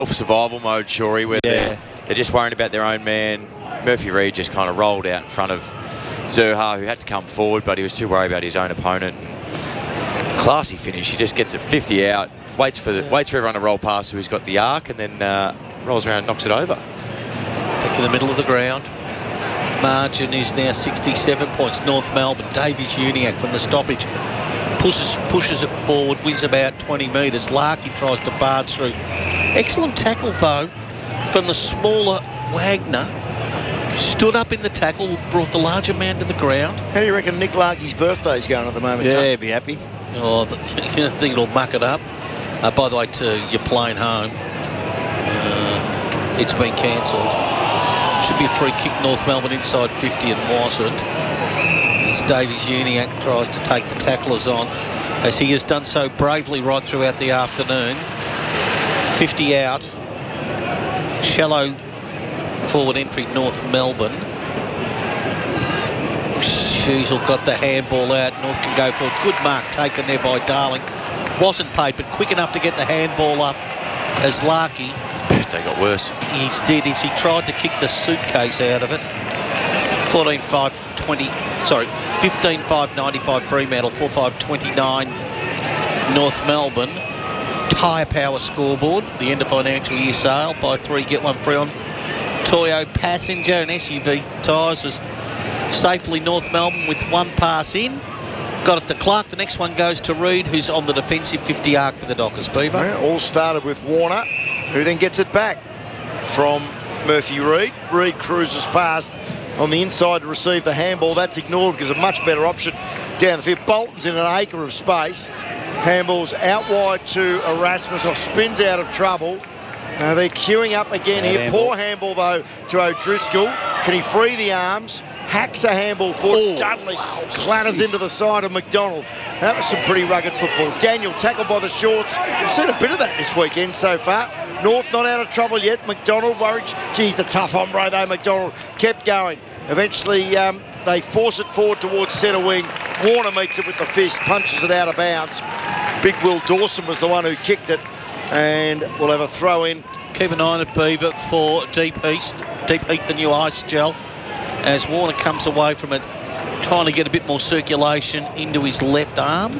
survival mode, Shorey, where they're just worrying about their own man. Murphy Reid just kind of rolled out in front of Zurhaar, who had to come forward, but he was too worried about his own opponent. Classy finish. He just gets it 50 out, waits for everyone to roll past, so he's got the arc, and then rolls around and knocks it over. Back to the middle of the ground. Margin is now 67 points. North Melbourne. Davies Uniacke from the stoppage pushes it forward, wins about 20 metres. Larkey tries to barge through. Excellent tackle, though, from the smaller Wagner. Stood up in the tackle, brought the larger man to the ground. How do you reckon Nick Larkey's birthday's going at the moment, Yeah, Tom? he'd be happy. Oh, I think it'll muck it up. By the way, to your plane home, it's been cancelled. Should be a free kick, North Melbourne inside 50, and wasn't. As Davies Uniacke tries to take the tacklers on, as he has done so bravely right throughout the afternoon. 50 out. Shallow forward entry, North Melbourne. Sheasel got the handball out. North can go forward. Good mark taken there by Darling. Wasn't paid, but quick enough to get the handball up as Larkey. His birthday got worse. He did. He tried to kick the suitcase out of it. 15-5-95 Fremantle, 4-5-29 North Melbourne. Tyre Power scoreboard. The end of financial year sale. Buy 3, get 1 free on Toyo Passenger and SUV tyres is safely North Melbourne with 1 pass in. Got it to Clark. The next one goes to Reid, who's on the defensive 50 arc for the Dockers. Beaver. Yeah, all started with Warner, who then gets it back from Murphy Reid. Reid cruises past on the inside to receive the handball. That's ignored because a much better option down the field. Bolton's in an acre of space. Handball's out wide to Erasmus, or spins out of trouble. They're queuing up again here. Handball. Poor handball, though, to O'Driscoll. Can he free the arms? Hacks a handball forward. Dudley clatters into the side of McDonald. That was some pretty rugged football. Daniel tackled by the shorts. We've seen a bit of that this weekend so far. North not out of trouble yet. McDonald worried. Geez, a tough hombre, though. McDonald kept going. Eventually, they force it forward towards centre wing. Warner meets it with the fist, punches it out of bounds. Big Will Dawson was the one who kicked it. And we'll have a throw in. Keep an eye on it, Beaver, for Deep Heat, the new ice gel. As Warner comes away from it, trying to get a bit more circulation into his left arm.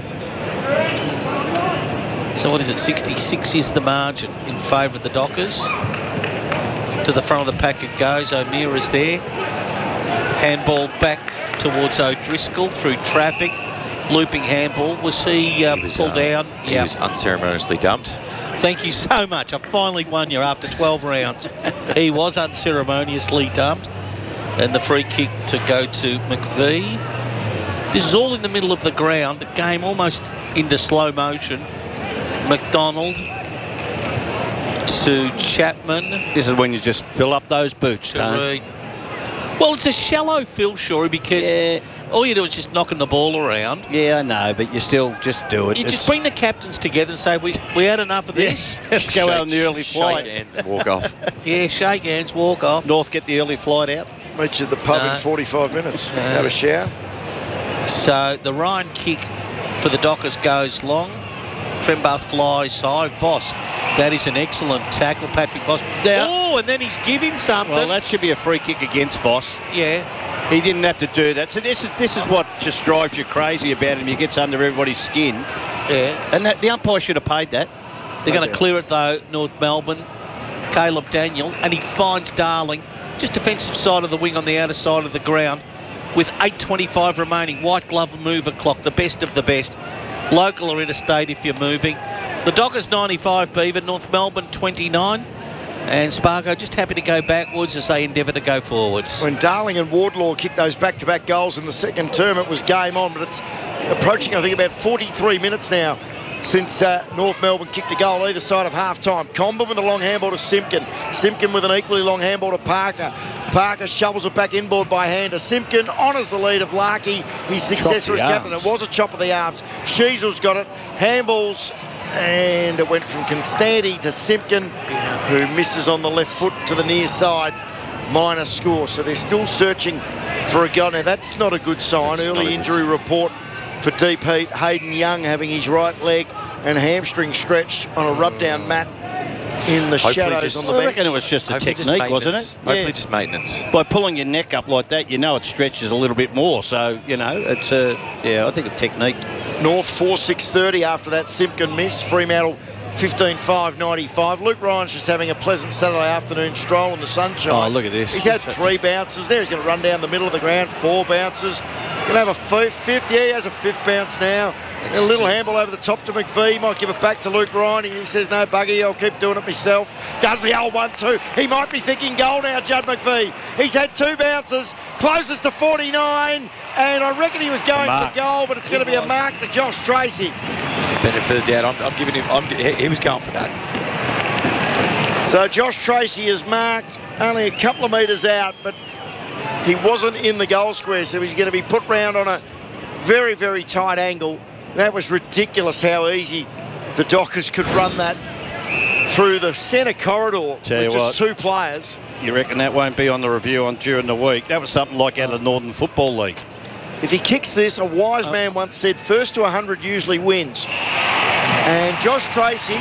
So what is it, 66 is the margin in favour of the Dockers. To the front of the pack it goes, O'Meara is there. Handball back towards O'Driscoll through traffic. Looping handball. Was he pulled down? He was unceremoniously dumped. Thank you so much. I finally won you after 12 rounds. He was unceremoniously dumped. And the free kick to go to McVie. This is all in the middle of the ground. The game almost into slow motion. McDonald to Chapman. This is when you just fill up those boots, To Tone. Reid. Well, it's a shallow fill, Shorey, because all you do is just knocking the ball around. Yeah, I know, but you still just do it. You just bring the captains together and say, we had enough of this. Let's go out on the early flight. Shake hands and walk off. Yeah, shake hands, walk off. North get the early flight out. Meet you at the pub in 45 minutes. Have a shower. So the Ryan kick for the Dockers goes long. Trembath flies high. Voss, that is an excellent tackle, Patrick Voss. Oh, and then he's giving something. Well, that should be a free kick against Voss. Yeah. He didn't have to do that. So this is what just drives you crazy about him. He gets under everybody's skin. Yeah. And the umpire should have paid that. They're going to clear it, though, North Melbourne. Caleb Daniel, and he finds Darling. Just defensive side of the wing on the outer side of the ground with 8:25 remaining. White glove mover clock, the best of the best. Local or interstate if you're moving. The Dockers 95, Beaver. North Melbourne 29. And Spargo just happy to go backwards as they endeavour to go forwards. When Darling and Wardlaw kicked those back-to-back goals in the second term, it was game on, but it's approaching, I think, about 43 minutes now since North Melbourne kicked a goal either side of half-time. Comben with a long handball to Simpkin. Simpkin with an equally long handball to Parker. Parker shovels it back inboard by hand to Simpkin. Honours the lead of Larkey, his successor as captain. It was a chop of the arms. Sheasel's got it. Handballs. And it went from Constanti to Simpkin, who misses on the left foot to the near side. Minor score. So they're still searching for a goal. Now, that's not a good sign. Early injury report for Deep Heat. Hayden Young having his right leg and hamstring stretched on a rub-down mat in the Hopefully shadows just- on the I bench. reckon it was just a Hopefully just technique, wasn't maintenance. it? Hopefully just maintenance. By pulling your neck up like that, you know it stretches a little bit more. So, you know, it's a, I think a technique. North 4-6-30 after that Simpkin miss. Fremantle 15-5-95. Luke Ryan's just having a pleasant Saturday afternoon stroll in the sunshine. Oh, look at this. He's had 3 bounces there. He's going to run down the middle of the ground, 4 bounces. Going to have a fifth. Yeah, he has a 5th bounce now. A little handball over the top to McVie. Might give it back to Luke Ryan. He says, no, buggy, I'll keep doing it myself. Does the old one too. He might be thinking goal now, Judd McVie. He's had 2 bounces, closest to 49, and I reckon he was going for goal, but it's going to be a mark to Josh Tracy. Benefit of the doubt. I'm giving him. He was going for that. So Josh Tracy is marked only a couple of metres out, but he wasn't in the goal square, so he's going to be put round on a very, very tight angle. That was ridiculous how easy the Dockers could run that through the centre corridor Tell you with just what. 2 players. You reckon that won't be on the review during the week? That was something like out of the Northern Football League. If he kicks this, a wise man once said, first to 100 usually wins. And Josh Tracy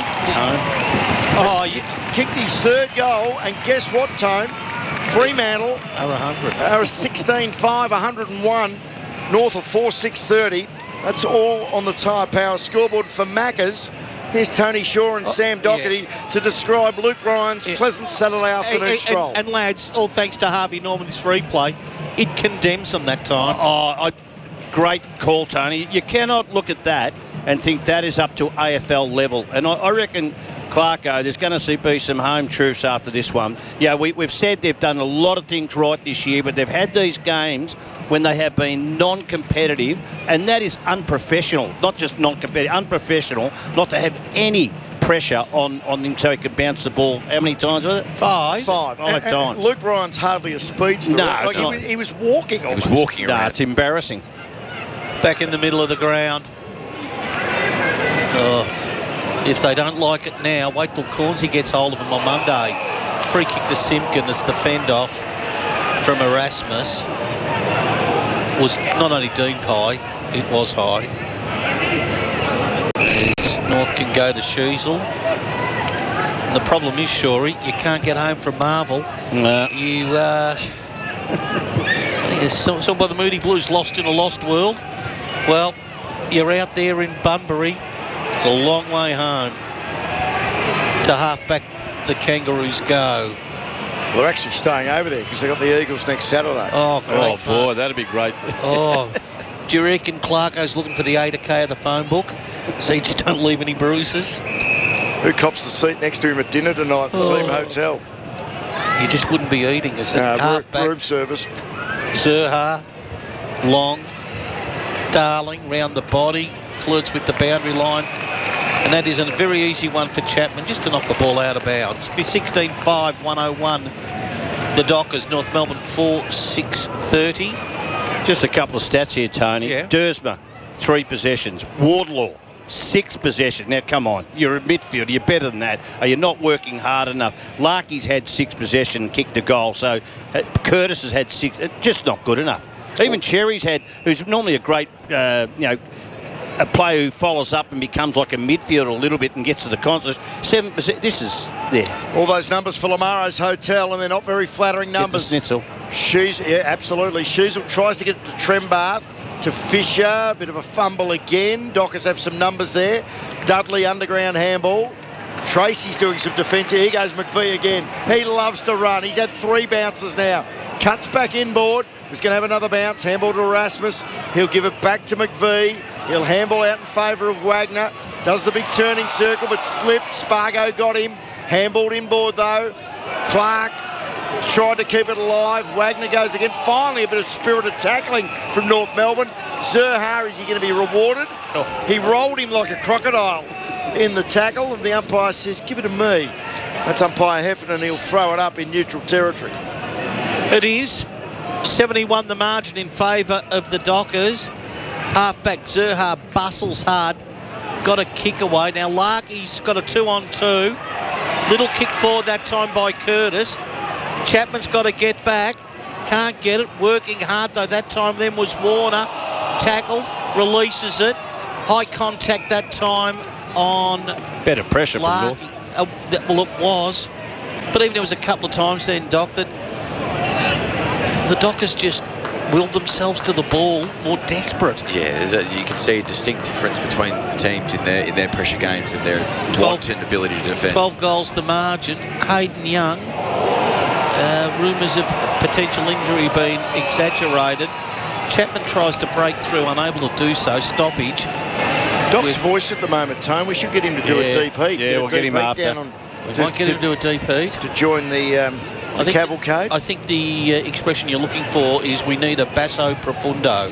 kicked his 3rd goal, and guess what, Tone? Fremantle Over 100. are 16-5, 101, north of 4-6-30. That's all on the Tyre Power scoreboard for Maccas. Here's Tony Shaw and Sam Doherty to describe Luke Ryan's pleasant Saturday afternoon stroll. And lads, all thanks to Harvey Norman's free play, it condemns them that time. Great call, Tony. You cannot look at that and think that is up to AFL level. And I reckon, Clarko, there's going to be some home truths after this one. Yeah, we've said they've done a lot of things right this year, but they've had these games when they have been non-competitive, and that is unprofessional. Not just non-competitive, unprofessional, not to have any pressure on him so he can bounce the ball. How many times was it? 5 Five and times. Luke Ryan's hardly a speedster. No, like it's not. he was walking He almost. was walking Nah, around. it's embarrassing. Back in the middle of the ground. If they don't like it now, wait till Cornsey gets hold of them on Monday. Free kick to Simpkin. It's the fend off from Erasmus. Was not only deemed high, it was high. North can go to Sheasel. And the problem is, Shorey, you can't get home from Marvel. No. You, some by the Moody Blues lost in a lost world. Well, you're out there in Bunbury. It's a long way home to halfback the Kangaroos go. They're actually staying over there because they've got the Eagles next Saturday. Oh, great Oh, fun. boy, that'd be great. Oh, do you reckon Clarko's looking for the 8K of the phone book so you just don't leave any bruises? Who cops the seat next to him at dinner tonight at the team hotel? You just wouldn't be eating as a halfback. Room service. Zerha, long, Darling, round the body, flirts with the boundary line. And that is a very easy one for Chapman, just to knock the ball out of bounds. 16-5, 101. The Dockers, North Melbourne 4-6-30. Just a couple of stats here, Tony. Yeah. Dersma, 3 possessions. Wardlaw, 6 possessions. Now, come on. You're a midfielder. You're better than that. Are you not working hard enough? Larkey's had 6 possessions and kicked a goal. So Curtis has had 6. Just not good enough. Even Cherry's had, who's normally a great, a player who follows up and becomes like a midfielder a little bit and gets to the contest. 7%. This is there. All those numbers for Lamaro's hotel, and they're not very flattering Get the numbers. schnitzel. Yeah, absolutely. Sheasel tries to get it to Trembath, to Fisher. A bit of a fumble again. Dockers have some numbers there. Dudley, underground handball. Tracy's doing some defence. Here goes McVie again. He loves to run. He's had 3 bounces now. Cuts back inboard. He's going to have another bounce. Handball to Erasmus. He'll give it back to McVie. He'll handball out in favour of Wagner. Does the big turning circle, but slipped. Spargo got him. Handballed inboard though. Clark tried to keep it alive. Wagner goes again. Finally, a bit of spirited tackling from North Melbourne. Zerha, is he going to be rewarded? Oh. He rolled him like a crocodile in the tackle, and the umpire says, give it to me. That's umpire Heffernan. He'll throw it up in neutral territory. It is 71 the margin in favour of the Dockers. Halfback Zerha bustles hard. Got a kick away. Now Larkey's got a 2-on-2. Little kick forward that time by Curtis. Chapman's got to get back. Can't get it. Working hard though. That time then was Warner. Tackle. Releases it. High contact that time on Better pressure from Larkey. North. Well, it was. But even there was a couple of times then, Doc, that the Dockers just willed themselves to the ball, more desperate. Yeah, you can see a distinct difference between the teams in their pressure games and their want and ability to defend. 12 goals the margin. Hayden Young, rumours of potential injury being exaggerated. Chapman tries to break through, unable to do so. Stoppage. Doc's voice at the moment, Tone. We should get him to do a DP. Yeah, we'll get him after. We might get him to do a DP. To join the cavalcade. I think the expression you're looking for is we need a basso profundo.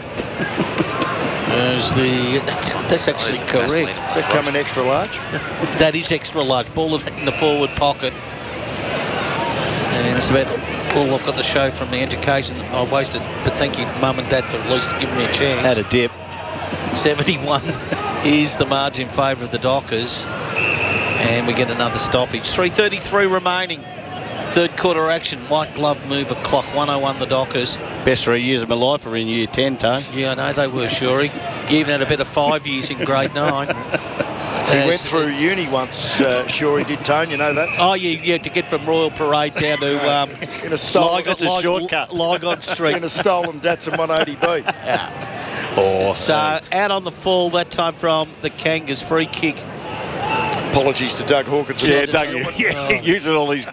That's actually correct. Does that come in extra large? That is extra large. Ball in the forward pocket. And it's about all I've got to show from the education that I wasted. But thank you, Mum and Dad, for at least giving me a chance. Had a dip. 71 is the margin in favour of the Dockers. And we get another stoppage. 3:33 remaining. Third quarter action. White glove move clock. 101 the Dockers. Best 3 years of my life were in year 10, Tone. Yeah, I know they were, Shorey. You even had a better 5 years in grade 9. He went through uni once, sure he did, Tone, you know that? Oh, yeah, to get from Royal Parade down to in a stolen, That's a shortcut. Lygon Street. in a stolen Datsun 180B. Yeah. Oh, So out on the fall that time from the Kangas. Free kick. Apologies to Doug Hawkins. Yeah, Doug, using all these...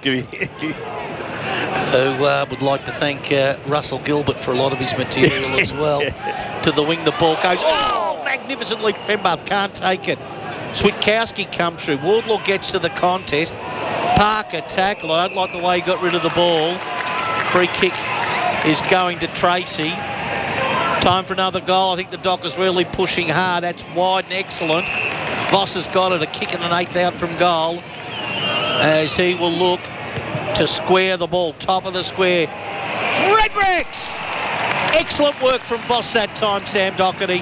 Who would like to thank Russell Gilbert for a lot of his material as well. To the wing, the ball goes, magnificently. Fembath can't take it. Switkowski come through. Wardlaw gets to the contest. Parker tackle. I don't like the way he got rid of the ball. Free kick is going to Tracy. Time for another goal. I think the Dockers really pushing hard. That's wide and excellent. Voss has got it. A kick and an eighth out from goal. As he will look to square the ball. Top of the square. Frederick! Excellent work from Voss that time, Sam Doherty,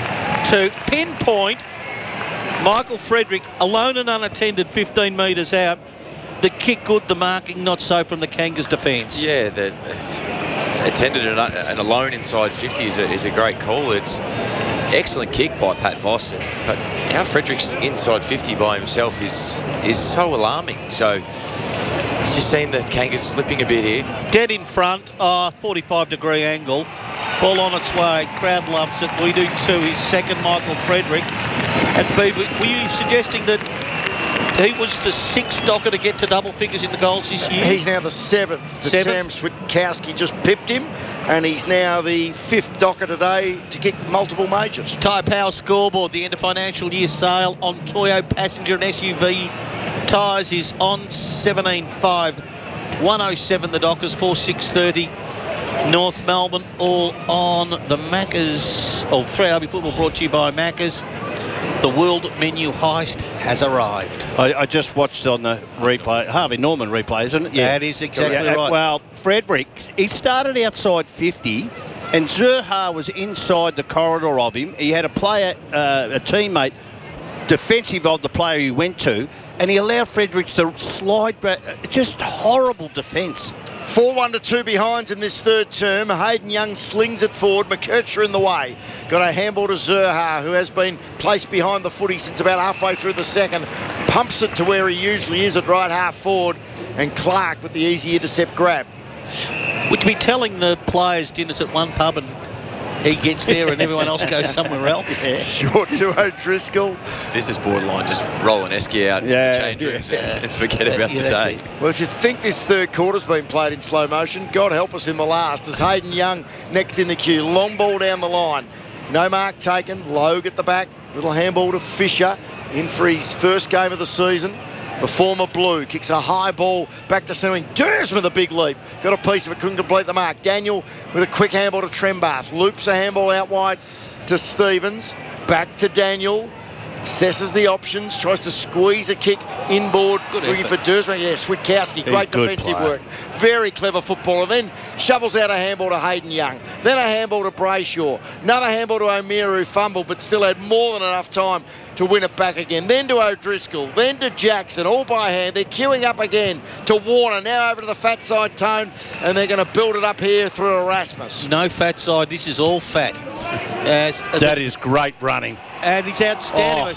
to pinpoint Michael Frederick, alone and unattended, 15 metres out. The kick good, the marking not so from the Kangas defence. Yeah, the attended and alone inside 50 is a great call. It's excellent kick by Pat Voss, but how Frederick's inside 50 by himself is so alarming. So he's just seen the Kangas slipping a bit here. Dead in front, 45-degree angle. Ball on its way. Crowd loves it. We do too. His second, Michael Frederick. And B, were you suggesting that he was the sixth Docker to get to double figures in the goals this year? He's now the seventh. Sam Switkowski just pipped him, and he's now the fifth Docker today to kick multiple majors. Tyre Power scoreboard. The end of financial year sale on Toyo passenger and SUV tyres is on 17.5. 107 the Dockers, 4.630. North Melbourne, all on the Maccas. 3RB Football brought to you by Maccas. The world menu heist has arrived. I just watched on the replay, Harvey Norman replay, isn't it? Yeah. That is exactly right. Well, Frederick, he started outside 50 and Zurha was inside the corridor of him. He had a player, a teammate, defensive of the player he went to, and he allowed Frederick to slide back. Just horrible defence. 4-1 to 2 behinds in this third term. Hayden Young slings it forward. McKercher in the way. Got a handball to Zurha, who has been placed behind the footy since about halfway through the second. Pumps it to where he usually is at right half forward. And Clark with the easy intercept grab. Would you be telling the players dinners at one pub and he gets there and everyone else goes somewhere else? Yeah. Short to O'Driscoll. This is borderline just rolling Esky out in the change rooms and forget about the day. Well, if you think this third quarter's been played in slow motion, God help us in the last. As Hayden Young next in the queue. Long ball down the line. No mark taken. Logue at the back. Little handball to Fisher in for his first game of the season. The former Blue kicks a high ball back to centre wing. Durs with a big leap. Got a piece of it, couldn't complete the mark. Daniel with a quick handball to Trembath. Loops a handball out wide to Stevens. Back to Daniel. Assesses the options. Tries to squeeze a kick inboard. Looking for Dursman. Yeah, Switkowski. Great defensive work. Very clever footballer. Then shovels out a handball to Hayden Young. Then a handball to Brayshaw. Another handball to O'Meara, who fumbled but still had more than enough time to win it back again. Then to O'Driscoll. Then to Jackson. All by hand. They're queuing up again to Warner. Now over to the fat side, Tone. And they're going to build it up here through Erasmus. No fat side. This is all fat. That is great running. And he's outstanding.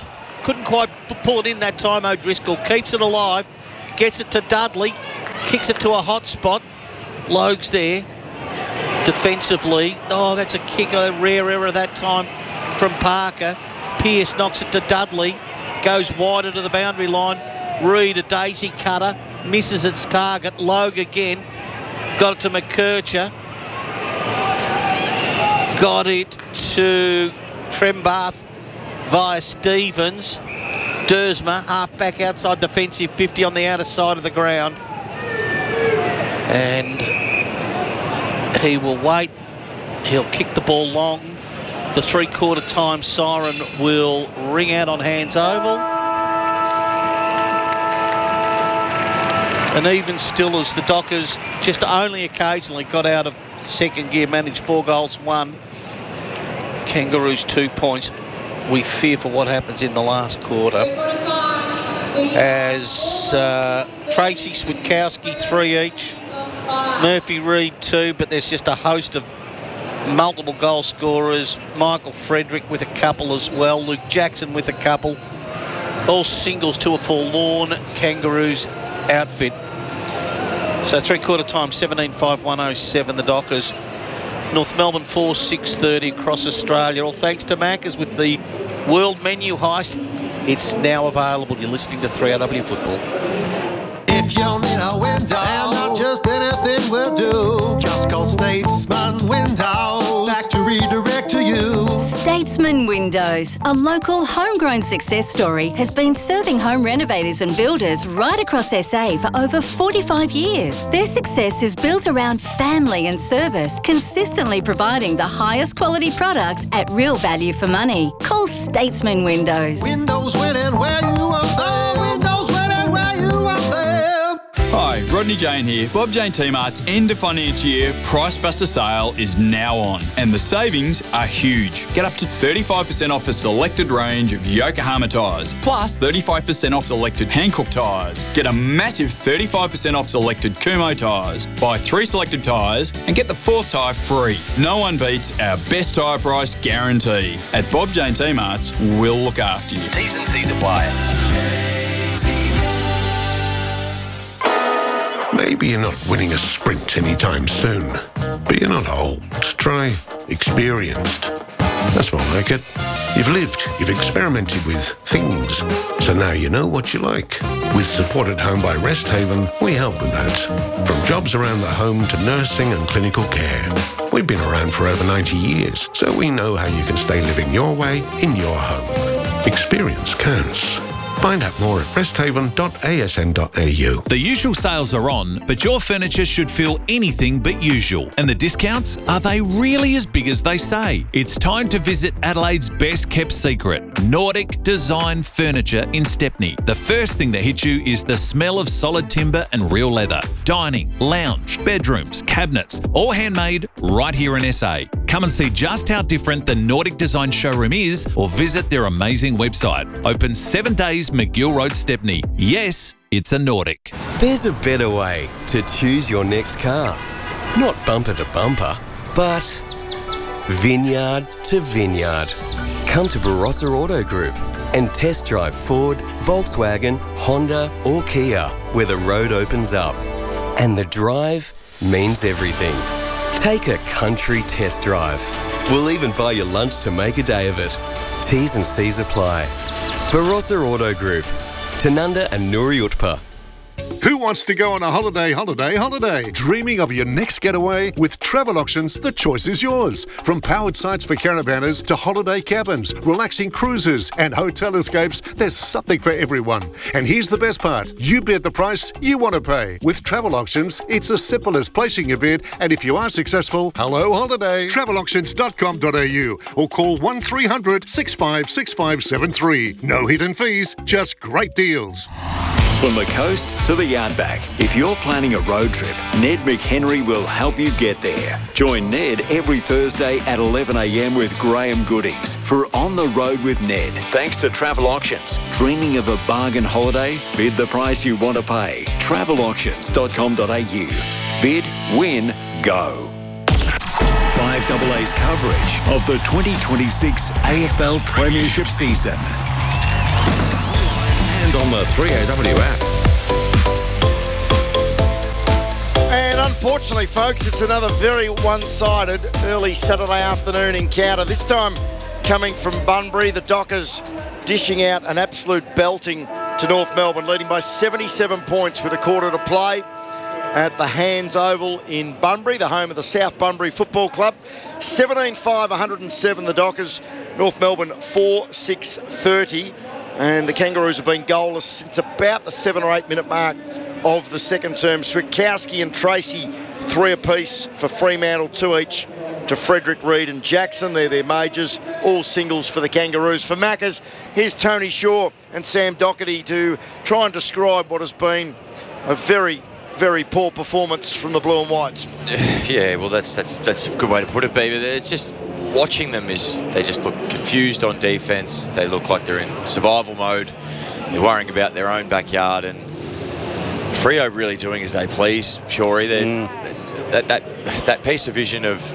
couldn't quite pull it in that time. O'Driscoll keeps it alive, gets it to Dudley, kicks it to a hot spot. Logue's there defensively. Oh, that's a kick, a rare error that time from Parker. Pearce knocks it to Dudley, goes wider to the boundary line. Reed, a daisy cutter, misses its target. Logue again, got it to McKercher. Got it to Trembath via Stevens. Dersma, half back outside defensive 50 on the outer side of the ground. And he will wait. He'll kick the ball long. The three-quarter time siren will ring out on Hands Oval. And even still, as the Dockers just only occasionally got out of second gear, managed 4 goals, 1. Kangaroos 2 points. We fear for what happens in the last quarter. As Tracy Switkowski 3 each, Murphy Reid 2, but there's just a host of multiple goal scorers. Michael Frederick with a couple as well. Luke Jackson with a couple. All singles to a forlorn Kangaroos outfit. So three-quarter time, 17-5-107, the Dockers. North Melbourne 4-6-30 across Australia. All thanks to Macca's with the World Menu Heist. It's now available. You're listening to 3RW Football. If you need a window, and not just anything will do, just call Statesman Windows. Factory direct to you. Statesman Windows, a local homegrown success story, has been serving home renovators and builders right across SA for over 45 years. Their success is built around family and service, consistently providing the highest quality products at real value for money. Call Statesman Windows. Windows winning where you want them. Windows winning where you want them. Hi, Rodney Jane here. Bob Jane T-Mart's end of financial year Price Buster sale is now on, and the savings are huge. Get up to 35% off a selected range of Yokohama tyres, plus 35% off selected Hankook tyres. Get a massive 35% off selected Kumho tyres. Buy 3 selected tyres and get the 4th tyre free. No one beats our best tyre price guarantee. At Bob Jane T-Mart's, we'll look after you. T's and C's apply. Maybe you're not winning a sprint anytime soon, but you're not old. Try experienced. That's more like it. You've lived, you've experimented with things, so now you know what you like. With Support at Home by Resthaven, we help with that. From jobs around the home to nursing and clinical care. We've been around for over 90 years, so we know how you can stay living your way in your home. Experience counts. Find out more at resthaven.asn.au. The usual sales are on, but your furniture should feel anything but usual. And the discounts, are they really as big as they say? It's time to visit Adelaide's best kept secret, Nordic Design Furniture in Stepney. The first thing that hits you is the smell of solid timber and real leather. Dining, lounge, bedrooms, cabinets, all handmade right here in SA. Come and see just how different the Nordic Design showroom is, or visit their amazing website. Open 7 days, McGill Road, Stepney. Yes, it's a Nordic. There's a better way to choose your next car. Not bumper to bumper, but vineyard to vineyard. Come to Barossa Auto Group and test drive Ford, Volkswagen, Honda or Kia, where the road opens up. And the drive means everything. Take a country test drive. We'll even buy you lunch to make a day of it. T's and C's apply. Barossa Auto Group, Tanunda and Nuri Utpa. Who wants to go on a holiday? Dreaming of your next getaway? With Travel Auctions, the choice is yours. From powered sites for caravanners to holiday cabins, relaxing cruises and hotel escapes, there's something for everyone. And here's the best part. You bid the price you want to pay. With Travel Auctions, it's as simple as placing a bid, and if you are successful, hello holiday. Travelauctions.com.au or call 1300 656573. No hidden fees, just great deals. From the coast to the outback, if you're planning a road trip, Ned McHenry will help you get there. Join Ned every Thursday at 11 a.m. with Graham Goodings for On the Road with Ned. Thanks to Travel Auctions. Dreaming of a bargain holiday? Bid the price you want to pay. Travelauctions.com.au. Bid, win, go. 5AA's coverage of the 2026 AFL Premiership season. and on the 3AW app. And unfortunately, folks, it's another very one-sided early Saturday afternoon encounter. This time coming from Bunbury, the Dockers dishing out an absolute belting to North Melbourne, leading by 77 points with a quarter to play at the Hands Oval in Bunbury, the home of the South Bunbury Football Club. 17-5, 107 the Dockers. North Melbourne 4-6-30. And the Kangaroos have been goalless since about the 7 or 8 minute mark of the second term. Switkowski and Tracy 3 apiece for Fremantle, 2 each to Frederick, Reid and Jackson. They're their majors, all singles for the Kangaroos. For Maccas, here's Tony Shaw and Sam Doherty to try and describe what has been a very, very poor performance from the Blue and Whites. Yeah, well, that's a good way to put it, baby. It's just watching them they just look confused on defence. They look like they're in survival mode. They're worrying about their own backyard, and Freo really doing as they please. Shorey, that piece of vision of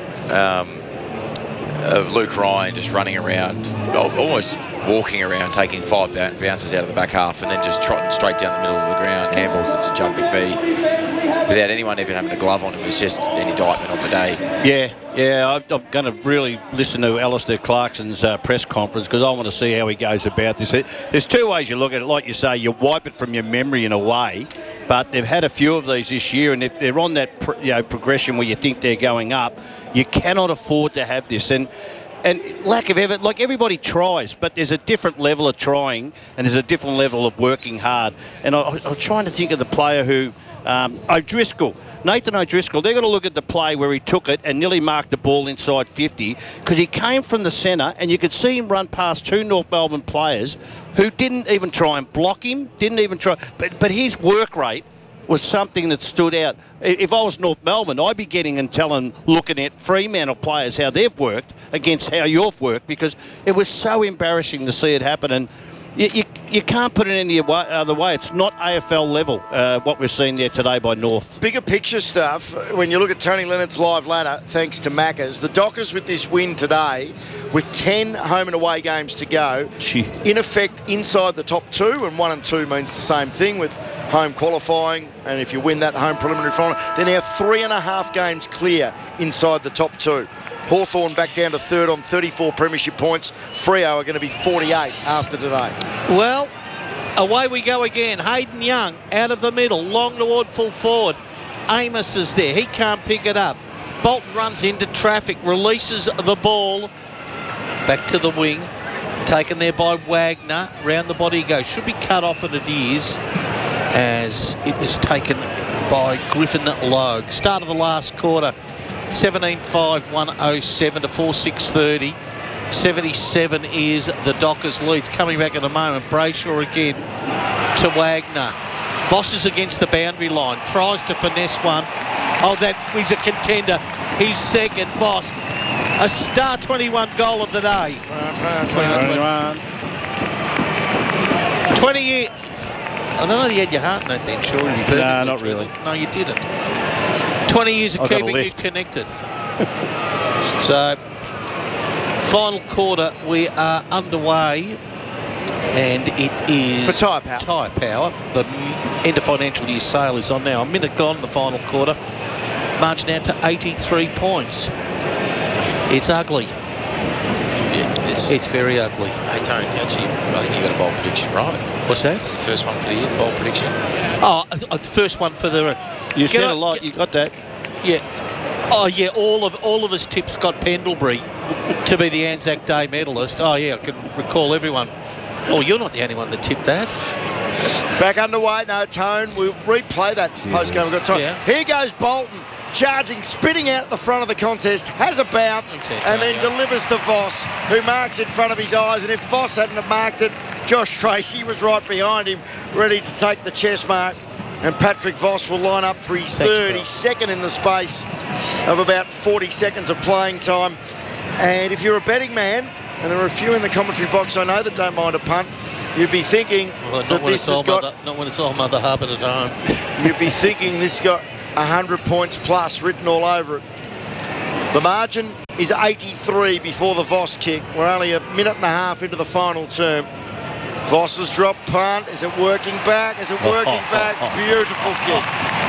Luke Ryan just running around, almost walking around, taking 5 bounces out of the back half, and then just trotting straight down the middle of the ground. Handballs, it's a jumping V without anyone even having a glove on. It was just an indictment on the day. Yeah, I'm going to really listen to Alistair Clarkson's press conference because I want to see how he goes about this. There's 2 ways you look at it. Like you say, you wipe it from your memory in a way, but they've had a few of these this year, and if they're on that progression where you think they're going up, you cannot afford to have this. And lack of effort, like everybody tries, but there's a different level of trying and there's a different level of working hard. And I'm trying to think of the player who, Nathan O'Driscoll, they're going to look at the play where he took it and nearly marked the ball inside 50 because he came from the centre and you could see him run past 2 North Melbourne players who didn't even try and block him, but his work rate was something that stood out. If I was North Melbourne, I'd be getting and looking at Fremantle players how they've worked against how you've worked because it was so embarrassing to see it happen. And you can't put it any other way. It's not AFL level, what we've seen there today by North. Bigger picture stuff, when you look at Tony Leonard's live ladder, thanks to Maccas, the Dockers with this win today, with 10 home and away games to go, in effect inside the top 2, and 1 and 2 means the same thing with home qualifying, and if you win that home preliminary final, they're now 3.5 games clear inside the top 2. Hawthorn back down to 3rd on 34 premiership points. Freo are going to be 48 after today. Well, away we go again. Hayden Young out of the middle, long toward full forward. Amos is there. He can't pick it up. Bolton runs into traffic, releases the ball. Back to the wing. Taken there by Wagner. Round the body he goes. Should be cut off, and it is, as it was taken by Griffin Logue. Start of the last quarter. 17-5, 107 to 4-6-30. 77 is the Dockers' leads. Coming back in a moment. Brayshaw again to Wagner. Voss is against the boundary line. Tries to finesse one. Oh, that is a contender. He's second. Voss. A star 21 goal of the day. 20 years. I don't know if you had your heart in that then, sure. No, not really. No, you didn't. 20 years of keeping you connected. So, final quarter, we are underway, and it is for Tyre Power. Tyre Power. The end of financial year sale is on now. A minute gone in the final quarter. Marching out to 83 points. It's ugly. Yeah, it's very ugly. Hey, Tony, actually, I think you got a bold prediction right. What's that? The first one for the year, the bold prediction. Oh, the first one for the... You said a lot. You got that. Yeah. Oh, yeah. All of us tipped Scott Pendlebury to be the Anzac Day medalist. Oh, yeah. I can recall everyone. Oh, you're not the only one that tipped that. Back underway. No, Tone. We'll replay that post-game. We've got time. Yeah. Here goes Bolton. Charging, spitting out the front of the contest, has a bounce, and then delivers to Voss, who marks in front of his eyes. And if Voss hadn't have marked it, Josh Tracy was right behind him, ready to take the chest mark. And Patrick Voss will line up for his third. He's second in the space of about 40 seconds of playing time. And if you're a betting man, and there are a few in the commentary box I know that don't mind a punt, you'd be thinking that this has got... Not when it's all Mother Hubbard at home. You'd be thinking this got 100 points plus written all over it. The margin is 83 before the Voss kick. We're only a minute and a half into the final term. Voss's drop punt. Is it working back? Is it working back? Beautiful kick.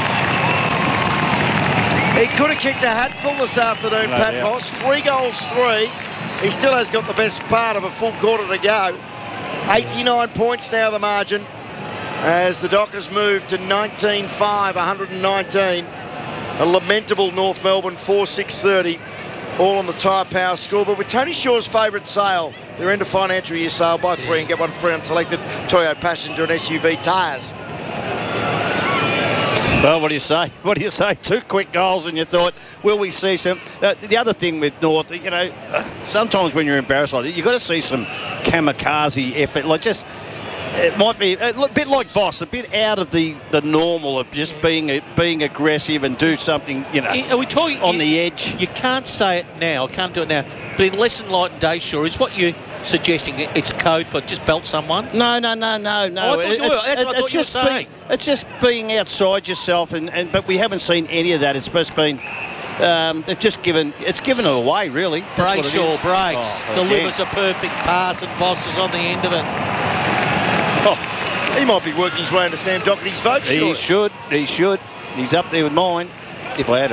He could have kicked a hatful this afternoon, Pat Voss. 3 goals, 3. He still has got the best part of a full quarter to go. 89 points now the margin as the Dockers move to 19-5, 119. A lamentable North Melbourne 4-6-30, all on the Tyre Power scoreboard with Tony Shaw's favourite sale. Their end of financial year sale, buy 3 and get 1 free on selected Toyo passenger and SUV tyres. Well, what do you say? What do you say? 2 quick goals and you thought, will we see some... the other thing with North, you know, sometimes when you're embarrassed like that, you've got to see some kamikaze effort. Like just... It might be a bit like Voss, a bit out of the normal of just being aggressive and do something, you know, are we talking on the edge. You can't say it now, can't do it now, but in lesson light and day, sure, is what you're suggesting it's code for just belt someone? No. It's just being outside yourself, but we haven't seen any of that. It's just been... they've just given it away, really. Brayshaw breaks, delivers a perfect pass, and Voss is on the end of it. Oh, he might be working his way into Sam Docherty's vote. He should. He's up there with mine, if I had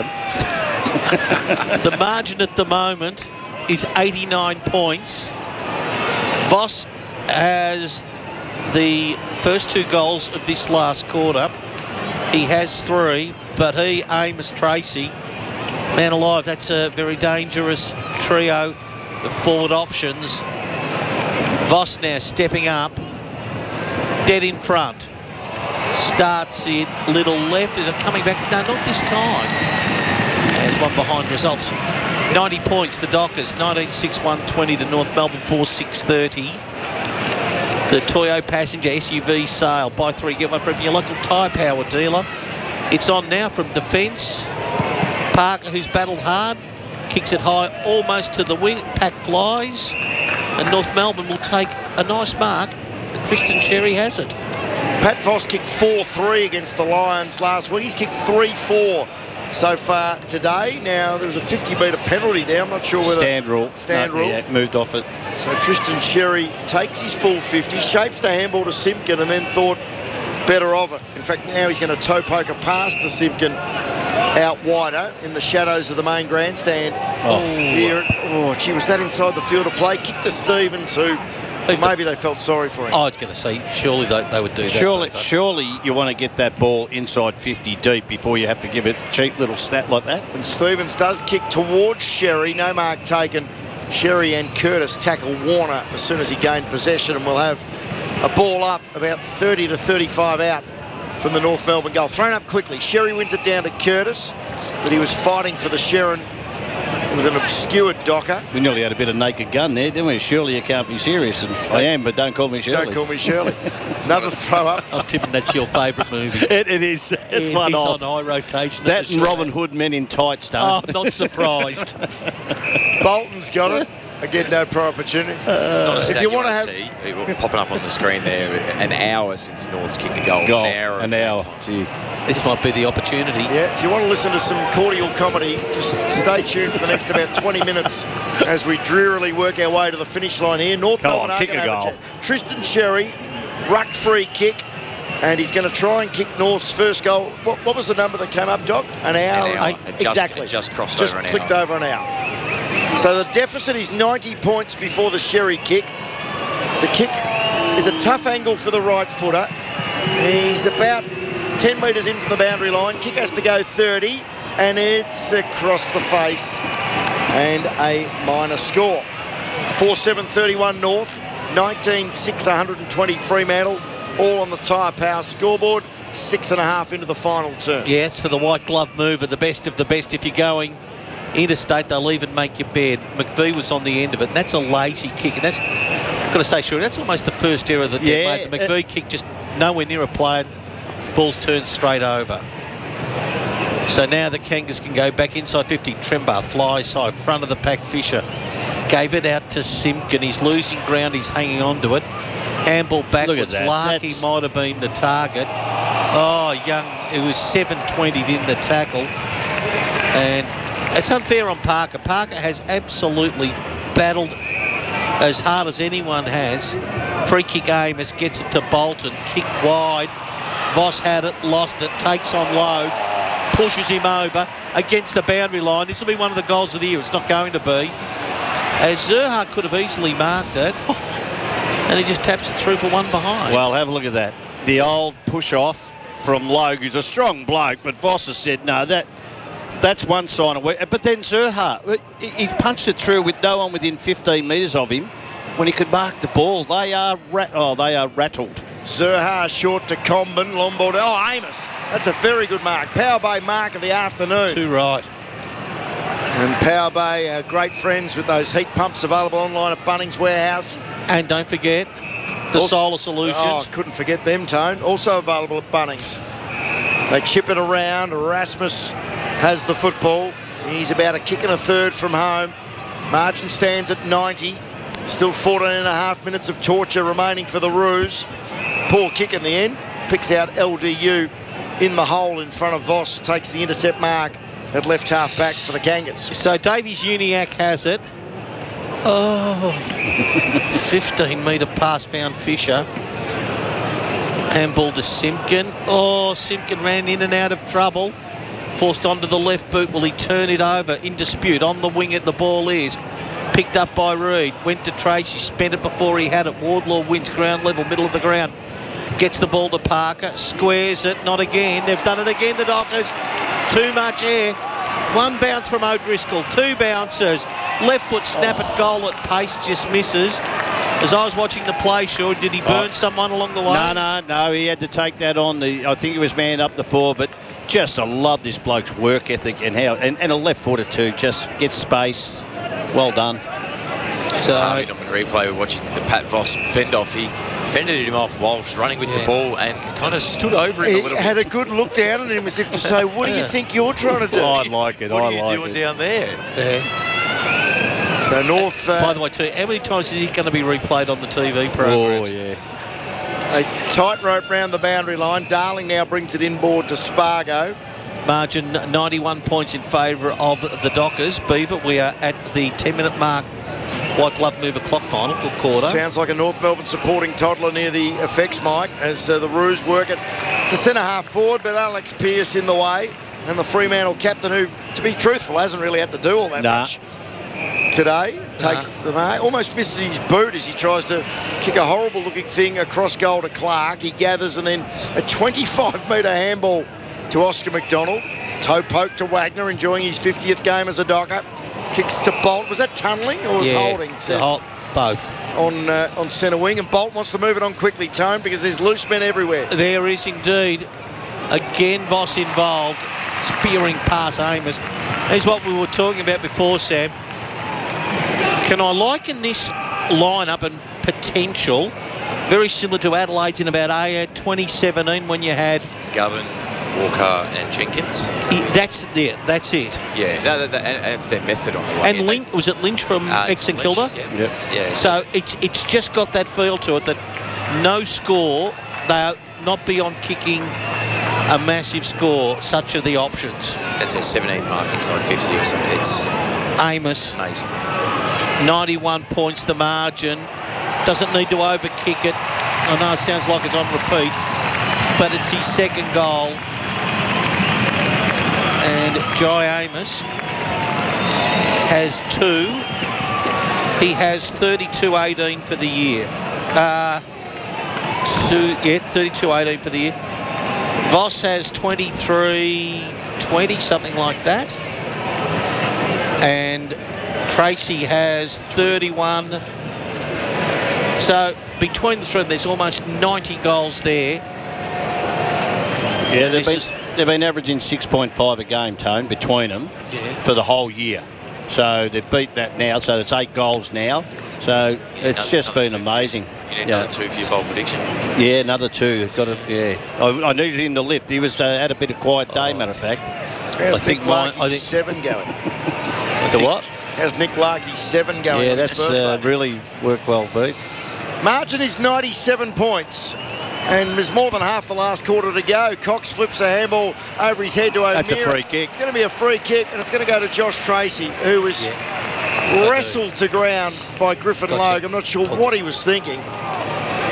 him. The margin at the moment is 89 points. Voss has the first 2 goals of this last quarter. He has 3, but he, Amos, Tracy, man alive, that's a very dangerous trio of forward options. Voss now stepping up. Dead in front. Starts it, little left. Is it coming back? No, not this time. There's one behind results. 90 points, the Dockers. 19-6, 120 to North Melbourne, 4-6-30. The Toyo passenger SUV sale. Buy 3, get 1 from your local Tyre Power dealer. It's on now from defence. Parker, who's battled hard, kicks it high almost to the wing. Pack flies. And North Melbourne will take a nice mark. Tristan Sherry has it. Pat Voss kicked 4-3 against the Lions last week. He's kicked 3-4 so far today. Now, there was a 50-metre penalty there. I'm not sure whether... Stand rule. Yeah, moved off it. So Tristan Sherry takes his full 50, shapes the handball to Simpkin and then thought better of it. In fact, now he's going to toe poke a pass to Simpkin out wider in the shadows of the main grandstand. Gee, was that inside the field of play? Kick to Stevens, who... Maybe they felt sorry for him. I was going to say, surely they would do that. Surely you want to get that ball inside 50 deep before you have to give it a cheap little stat like that. And Stevens does kick towards Sherry. No mark taken. Sherry and Curtis tackle Warner as soon as he gained possession, and we'll have a ball up about 30 to 35 out from the North Melbourne goal. Thrown up quickly. Sherry wins it down to Curtis, but he was fighting for the Sharon with an obscured Docker. We nearly had a bit of Naked Gun there, didn't we? Surely you can't be serious. And I am, but don't call me Shirley. Don't call me Shirley. Another throw up. I'm tipping that's your favourite movie. It is. It's one on high rotation. That and Robin Hood Men in Tights, don't. Oh, I'm not surprised. Bolton's got it. Again, no prior opportunity. If you want to have... It popping up on the screen there, an hour since North's kicked a goal. An hour. Gee. This might be the opportunity. Yeah, if you want to listen to some cordial comedy, just stay tuned for the next about 20 minutes as we drearily work our way to the finish line here. North Melbourne are kick a goal. Tristan Sherry, ruck free kick, and he's going to try and kick North's first goal. What was the number that came up, Doc? An hour. Exactly. It just crossed just over an hour. Just clicked over an hour. So the deficit is 90 points before the Sherry kick. The kick is a tough angle for the right footer. He's about 10 metres in from the boundary line. Kick has to go 30, and it's across the face and a minor score. 4-7-31 North, 19-6, 120 Fremantle, all on the Tyre Power scoreboard. 6.5 into the final term. Yeah, it's for the white glove mover, the best of the best. If you're going interstate, they'll even make your bed. McVie was on the end of it, and that's a lazy kick. And that's, I've got to say, sure, that's almost the first error that they made. The McVie kick just nowhere near a player. Ball's turned straight over. So now the Kangas can go back inside 50. Trembar flies high, front of the pack. Fisher gave it out to Simpkin. He's losing ground. He's hanging on to it. Handball backwards. Larky might have been the target. Oh, Young, it was 720 in the tackle. And it's unfair on Parker. Parker has absolutely battled as hard as anyone has Free kick Amos gets it to Bolton. Kick wide. Voss had it, lost it, takes on Logue, pushes him over against the boundary line. This will be one of the goals of the year. It's not going to be. As Zurhaar could have easily marked it, and he just taps it through for one behind. Well, have a look at that. The old push-off from Logue, who's a strong bloke, but Voss has said, no, that's one sign of weak. But then Zurhaar, he punched it through with no one within 15 metres of him when he could mark the ball. They are rattled. Zurhaar short to Comben, long ball to Amos. That's a very good mark. Power Bay mark of the afternoon. Too right. And Power Bay are great friends with those heat pumps available online at Bunnings Warehouse. And don't forget the Solar Solutions. Oh, couldn't forget them, Tone. Also available at Bunnings. They chip it around. Erasmus has the football. He's about a kick and a third from home. Margin stands at 90. Still 14 and a half minutes of torture remaining for the Roos. Poor kick in the end. Picks out LDU in the hole in front of Voss. Takes the intercept mark at left half back for the Kangas. So Davies Uniacke has it. 15-metre pass found Fisher. Handball to Simpkin. Simpkin ran in and out of trouble. Forced onto the left boot. Will he turn it over? In dispute. On the wing at the ball is. Picked up by Reid. Went to Tracy. Spent it before he had it. Wardlaw wins ground level. Middle of the ground. Gets the ball to Parker. Squares it. Not again. They've done it again, the Dockers. Too much air. One bounce from O'Driscoll. Two bounces. Left foot snap at goal at pace. Just misses. As I was watching the play, did he burn someone along the way? No. He had to take that on. I think he was manned up the four, but just I love this bloke's work ethic and how and a left footer too. Just gets space. Well done. So on replay, we're watching the Pat Voss fend off. He fended him off whilst running with the ball and kind of stood over him a little bit. Had a good look down at him as if to say, what do you think you're trying to do? I like it. What are you doing down there? So North... by the way, too, how many times is he going to be replayed on the TV programs? Oh, yeah. A tightrope round the boundary line. Darling now brings it inboard to Spargo. Margin 91 points in favour of the Dockers. Beaver, we are at the 10-minute mark. White glove mover clock final, good quarter. Sounds like a North Melbourne supporting toddler near the effects mic as the Roos work it to centre half forward, but Alex Pearce in the way. And the Fremantle captain, who, to be truthful, hasn't really had to do all that much today. Takes the mark, almost misses his boot as he tries to kick a horrible looking thing across goal to Clark. He gathers and then a 25-metre handball to Oscar McDonald. Toe poke to Wagner, enjoying his 50th game as a Docker. Kicks to Bolt. Was that tunnelling or was holding? Both. On centre wing, and Bolt wants to move it on quickly, Tone, because there's loose men everywhere. There is indeed. Again, Voss involved. Spearing past Amos. Here's what we were talking about before, Sam. Can I liken this lineup and potential very similar to Adelaide's in about 2017 when you had Govan, Walker and Jenkins? That's it. Yeah, and it's their method on the way. And Lynch, was it Lynch from St Kilda? Yeah. So it's just got that feel to it that no score, they're not beyond kicking a massive score, such are the options. That's their 17th mark inside 50 or something. It's Amos. Amazing. 91 points the margin. Doesn't need to overkick it. I know it sounds like it's on repeat, but it's his second goal. And Jai Amos has 2. He has 32-18 for the year. 32-18 for the year. Voss has 23-20, something like that. And Tracy has 31. So between the three, there's almost 90 goals there. Yeah, they've been averaging 6.5 a game, Tone, between them for the whole year. So they've beat that now, so it's 8 goals now. So it's just been amazing. You need another 2 for your bowl prediction. Yeah, another 2. Got to, I needed him to lift. He was had a bit of quiet day, matter of fact. I think 7 going. The what? How's Nick Larkey 7 going? Yeah, that's really worked well, Pete. Margin is 97 points. And there's more than half the last quarter to go. Cox flips a handball over his head to O'Meara. That's a free kick. It's going to be a free kick, and it's going to go to Josh Tracy, who was wrestled to ground by Griffin Logue. I'm not sure what he was thinking.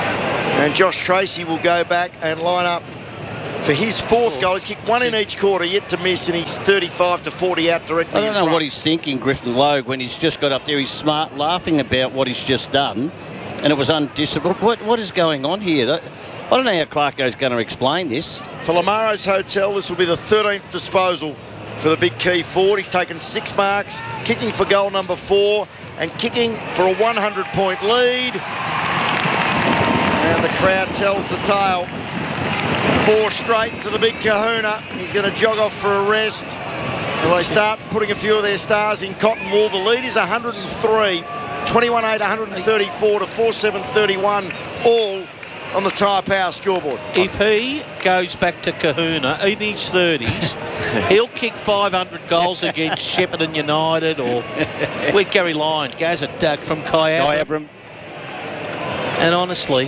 And Josh Tracy will go back and line up for his fourth goal. He's kicked one in each quarter, yet to miss, and he's 35-40 out directly. I don't know what he's thinking, Griffin Logue, when he's just got up there. He's smart, laughing about what he's just done, and it was undisciplined. What is going on here? I don't know how Clarko's going to explain this. For Lamaro's Hotel, this will be the 13th disposal for the big key forward. He's taken 6 marks, kicking for goal number 4, and kicking for a 100-point lead. And the crowd tells the tale. 4 straight to the big kahuna. He's going to jog off for a rest. And they start putting a few of their stars in cotton wool. The lead is 103. 21-8, 134 to 47-31, all on the Tyre Power scoreboard. If he goes back to kahuna in his 30s, he'll kick 500 goals against Shepparton United or with Gary Lyon. Goes at Doug from Kyabram. And honestly,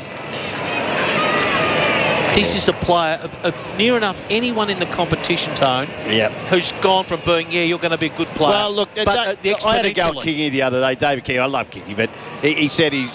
this is a player of near enough anyone in the competition, Tone, who's gone from being, you're going to be a good player. Well, look, I had a go at Kingy the other day. David Kingy, I love Kingy, but he said he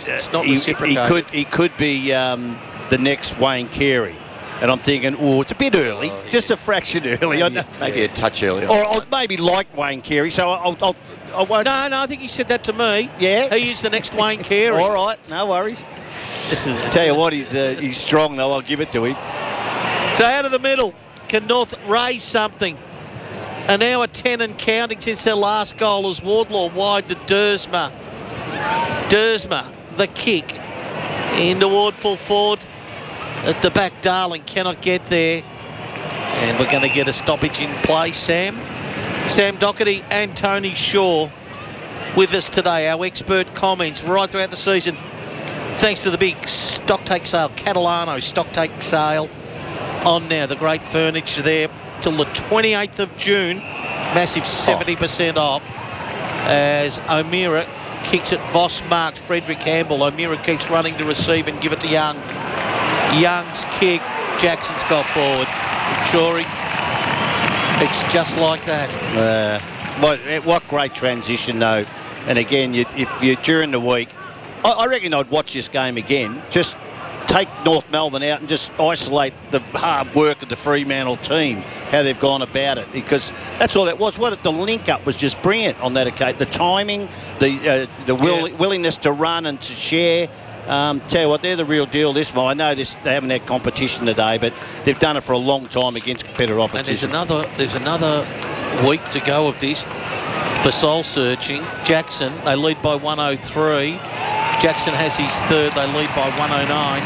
could be the next Wayne Carey. And I'm thinking, it's a bit early, just a fraction early. Maybe a touch early. Or maybe like Wayne Carey, so I won't. No, I think he said that to me. Yeah? He is the next Wayne Carey. All right, no worries. Tell you what, he's strong though. I'll give it to him. So out of the middle, can North raise something? An hour 10 and counting since their last goal as Wardlaw wide to Dersma. Dersma, the kick into Ward full forward at the back. Darling cannot get there, and we're going to get a stoppage in play. Sam Doherty and Tony Shaw with us today. Our expert comments right throughout the season. Thanks to the big stocktake sale, Catalano stocktake sale on now. The great furniture there till the 28th of June. Massive 70% off as O'Meara kicks it. Voss marks Frederick Campbell. O'Meara keeps running to receive and give it to Young. Young's kick. Jackson's got forward. Shorey. It's just like that. What great transition though. And again, if you're during the week, I reckon I'd watch this game again. Just take North Melbourne out and just isolate the hard work of the Fremantle team, how they've gone about it, because that's all that was. The link-up was just brilliant on that occasion. The timing, the willingness to run and to share. Tell you what, they're the real deal this month. I know they haven't had competition today, but they've done it for a long time against better opposition. And there's another week to go of this for soul searching. Jackson, they lead by 103. Jackson has his third. They lead by 109.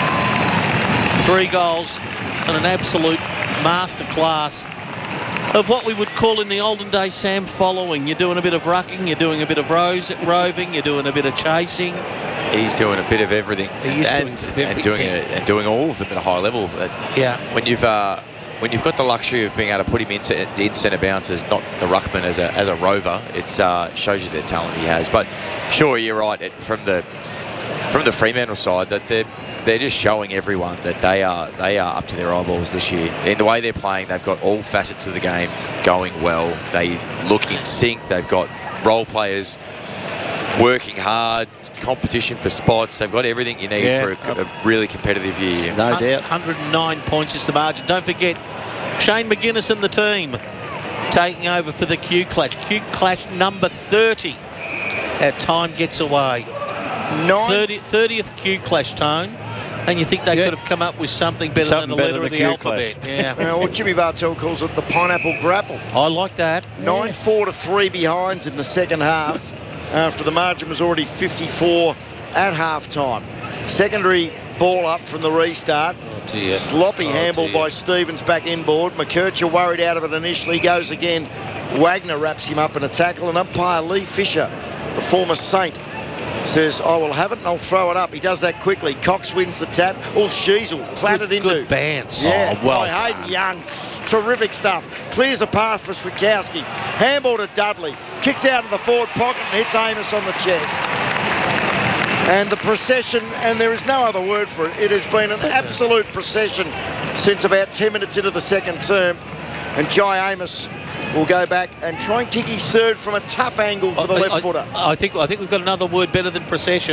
3 goals and an absolute masterclass of what we would call in the olden days, Sam, following. You're doing a bit of rucking, you're doing a bit of roving, you're doing a bit of chasing. He's doing a bit of everything. And doing all of them at a high level. When you've got the luxury of being able to put him in centre bounces, not the ruckman as a rover, it shows you the talent he has. But sure, you're right. From the Fremantle side, that they're just showing everyone that they are up to their eyeballs this year. In the way they're playing, they've got all facets of the game going well. They look in sync. They've got role players working hard, competition for spots. They've got everything you need for a really competitive year. No doubt. 109 points is the margin. Don't forget, Shane McGuinness and the team taking over for the Q Clash. Q Clash number 30. Our time gets away. 30th Q Clash, Tone. And you think they could have come up with something better than the letter of the alphabet. Well, Jimmy Bartell calls it the pineapple grapple. I like that. 9-4 to 3 behinds in the second half after the margin was already 54 at half-time. Secondary ball up from the restart. Sloppy handball by Stevens back inboard. McKercher worried out of it initially, goes again. Wagner wraps him up in a tackle, and umpire Lee Fisher, the former Saint, says, I will have it and I'll throw it up. He does that quickly. Cox wins the tap. Sheasel clattered into. Good bands. Yeah, by Hayden Young. Terrific stuff. Clears a path for Swikowski. Handball to Dudley. Kicks out of the forward pocket and hits Amos on the chest. And the procession, and there is no other word for it, it has been an absolute procession since about 10 minutes into the second term. And Jai Amos will go back and try and kick his third from a tough angle for the left footer. I think we've got another word better than procession.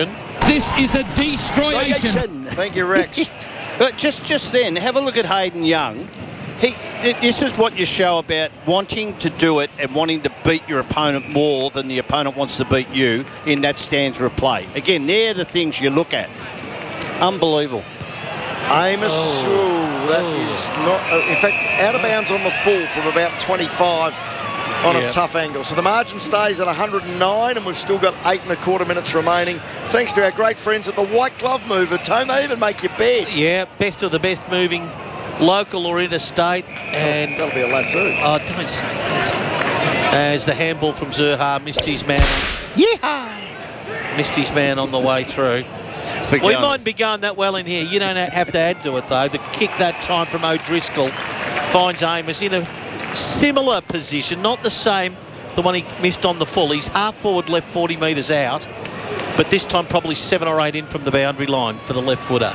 This is a destroyation. Thank you, Rex. But just then, have a look at Hayden Young. This is what you show about wanting to do it and wanting to beat your opponent more than the opponent wants to beat you in that stanza of play. Again, they're the things you look at. Unbelievable. Amos, that is not... in fact, out of bounds on the full from about 25 on a tough angle. So the margin stays at 109 and we've still got 8 1/4 minutes remaining. Thanks to our great friends at the White Glove Mover. Tone, they even make you bet. Yeah, best of the best moving local or interstate. And that'll be a lasso. Oh, don't say that. As the handball from Zurha missed his man. Missed his man on the way through. We mightn't be going that well in here. You don't have to add to it, though. The kick that time from O'Driscoll finds Amos in a similar position, not the same, the one he missed on the full. He's half forward left 40 metres out, but this time probably 7 or 8 in from the boundary line for the left footer.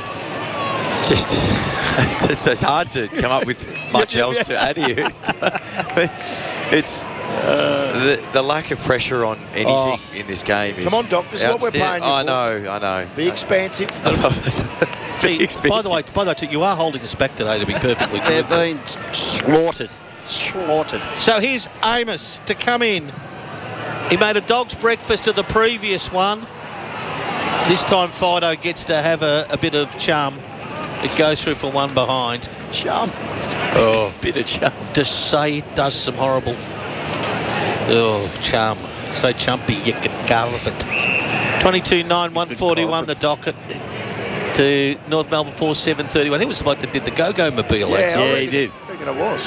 It's hard to come up with much else to add here. It's the lack of pressure on anything in this game is... Come on, Doc, this is what we're paying you for. I know. Be expansive. By the way, you are holding us back today, to be perfectly clear. They've been slaughtered. So here's Amos to come in. He made a dog's breakfast of the previous one. This time Fido gets to have a bit of chum. It goes through for one behind. Chum. Oh, bit of chum. To say it does some horrible... Oh, chum. So chumpy you can carve it. 22-9, 141 the docket to North Melbourne 4-7-31. He was the bloke that did the Go-Go Mobile. Yeah, he did. I reckon it was.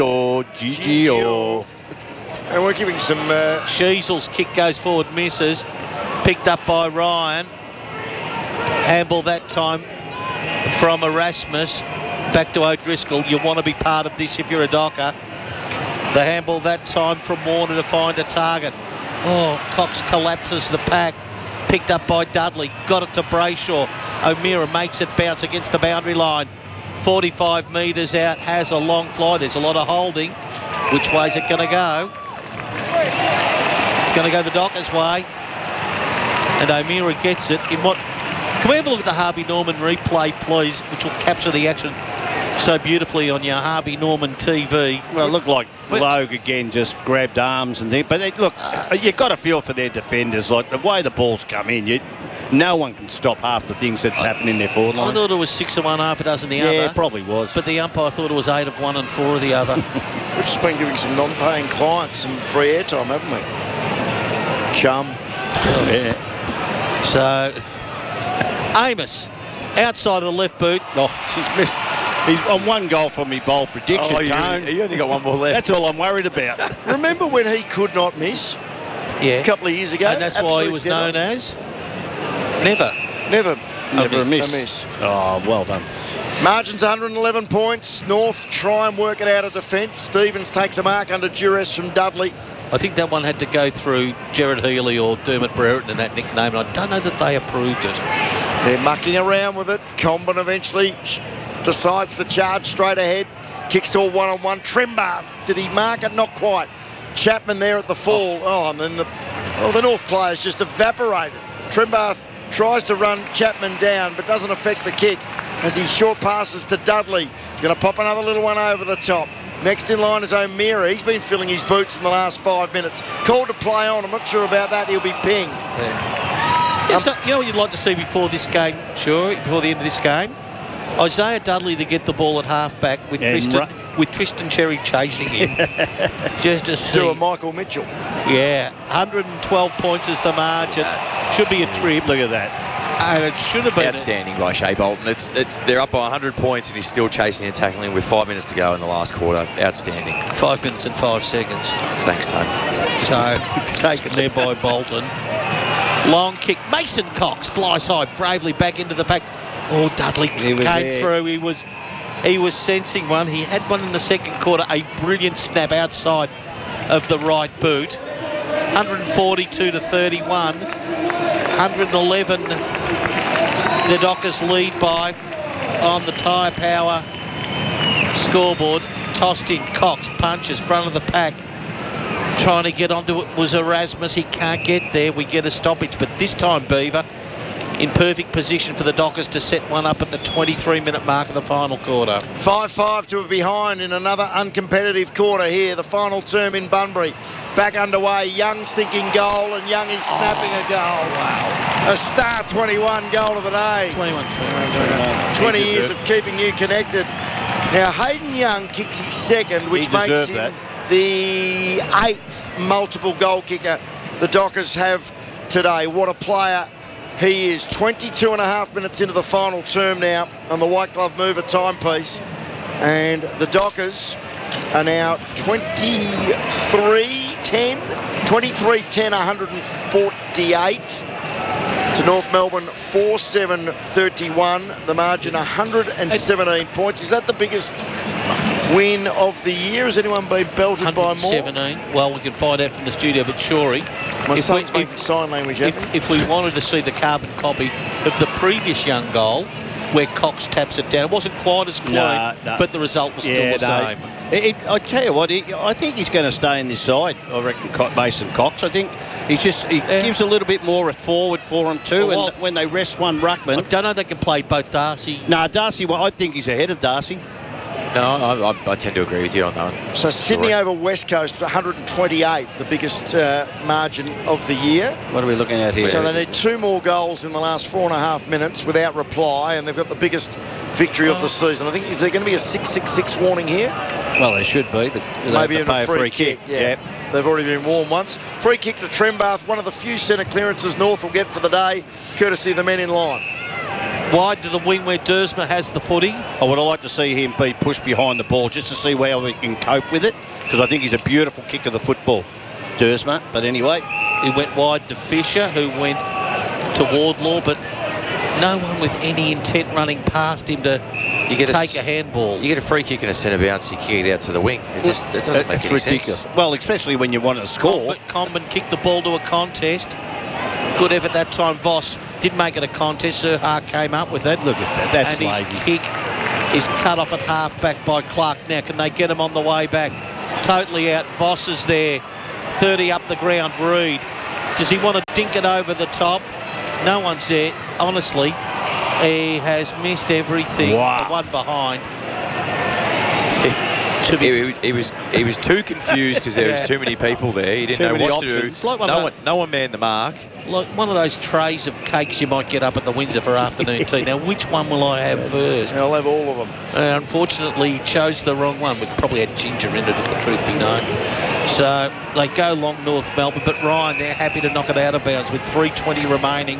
Gio. And we're giving some... Sheasel's kick goes forward, misses. Picked up by Ryan. Handball that time from Erasmus. Back to O'Driscoll. You want to be part of this if you're a Docker. The handball that time from Warner to find a target. Oh, Cox collapses the pack. Picked up by Dudley. Got it to Brayshaw. O'Meara makes it bounce against the boundary line. 45 metres out. Has a long fly. There's a lot of holding. Which way's it going to go? It's going to go the Dockers' way. And O'Meara gets it. Can we have a look at the Harvey Norman replay, please, which will capture the action so beautifully on your Harvey Norman TV. Well, it looked like Logue again just grabbed arms and things. But look, you've got to feel for their defenders. Like the way the balls come in, no one can stop half the things that's happening in their forward line. I thought it was 6 of one, half a dozen the other. Yeah, it probably was. But the umpire thought it was 8 of one and 4 of the other. We've just been giving some non-paying clients some free airtime, haven't we? Chum. Oh, yeah. So, Amos, outside of the left boot. Oh, she's missed. He's on one goal from me bold prediction, Tone. You only got one more left. That's all I'm worried about. Remember when he could not miss? Yeah. A couple of years ago? And that's why he was known as? Never a miss. Oh, well done. Margin's 111 points. North try and work it out of defence. Stevens takes a mark under duress from Dudley. I think that one had to go through Gerard Healy or Dermot Brereton in that nickname, and I don't know that they approved it. They're mucking around with it. Comben eventually decides to charge straight ahead. Kicks to a one-on-one. Trimbath, did he mark it? Not quite. Chapman there at the fall. And then the North players just evaporated. Trimbath tries to run Chapman down, but doesn't affect the kick as he short passes to Dudley. He's going to pop another little one over the top. Next in line is O'Meara. He's been filling his boots in the last 5 minutes. Called to play on. I'm not sure about that. He'll be pinged. Yeah. You know what you'd like to see before this game, before the end of this game? Isaiah Dudley to get the ball at half-back with Tristan Cherry chasing him. Just to see. To a Michael Mitchell. Yeah, 112 points is the margin. Should be a trip. Look at that. And it should have been outstanding by Shea Bolton. They're up by 100 points and he's still chasing and tackling with 5 minutes to go in the last quarter. Outstanding. 5 minutes and 5 seconds. Thanks, Tone. So it's taken there by Bolton. Long kick. Mason Cox flies high bravely back into the pack. Oh, Dudley came through. He was sensing one. He had one in the second quarter. A brilliant snap outside of the right boot. 142 to 31. 111. The Dockers lead by on the Tyre Power scoreboard. Tossed in. Cox punches front of the pack. Trying to get onto it was Erasmus. He can't get there. We get a stoppage. But this time, Beaver, in perfect position for the Dockers to set one up at the 23-minute mark of the final quarter. 5-5 to a behind in another uncompetitive quarter here. The final term in Bunbury. Back underway. Young's thinking goal, and Young is snapping a goal. Wow. A star 21 goal of the day. 20 years of keeping you connected. Now, Hayden Young kicks his second, which makes him the 8th multiple goal kicker the Dockers have today. What a player he is. 22 and a half minutes into the final term now on the White Glove Mover timepiece. And the Dockers are now 23-10, 148 to North Melbourne, 4-7-31. The margin 117 points. Is that the biggest win of the year? Has anyone been belted by more? 117. Well, we can find out from the studio, but Shorey, my son's making sign language. If we wanted to see the carbon copy of the previous Young goal, where Cox taps it down, it wasn't quite as clean, but the result was still the same. I tell you what, I think he's going to stay in this side. I reckon Mason Cox. I think he gives a little bit more a forward for him too. Well, and when they rest one ruckman, I don't know if they can play both Darcy. No, Darcy. Well, I think he's ahead of Darcy. No, I tend to agree with you on that one. So Sydney over West Coast, 128, the biggest margin of the year. What are we looking at here? So they need 2 more goals in the last 4.5 minutes without reply, and they've got the biggest victory of the season. I think, is there going to be a 6-6-6 warning here? Well, there should be, but maybe have to pay a free kick. Yeah. They've already been warned once. Free kick to Trembath, one of the few centre clearances North will get for the day, courtesy of the men in line. Wide to the wing where Dersma has the footy. I would like to see him be pushed behind the ball just to see how he can cope with it, because I think he's a beautiful kick of the football, Dersma. But anyway, he went wide to Fisher, who went to Wardlaw, but no one with any intent running past him to take a handball. You get a free kick and a centre bounce, you kick it out to the wing. It doesn't make any ridiculous. sense. Well, especially when you want to score. Comben kicked the ball to a contest. Good effort that time. Voss did make it a contest. Sirha came up with it. Look at that. That's and lazy. His kick is cut off at half back by Clark. Now, can they get him on the way back? Totally out. Voss is there. 30 up the ground. Reed. Does he want to dink it over the top? No one's there. Honestly, he has missed everything. Wow. The one behind. He was too confused because there was too many people there. He didn't know what to do. Like no one manned the mark. Like one of those trays of cakes you might get up at the Windsor for afternoon tea. Now, which one will I have first? I'll have all of them. Unfortunately, he chose the wrong one, which probably had ginger in it, if the truth be known. So they go long North Melbourne, but Ryan, they're happy to knock it out of bounds with 3:20 remaining.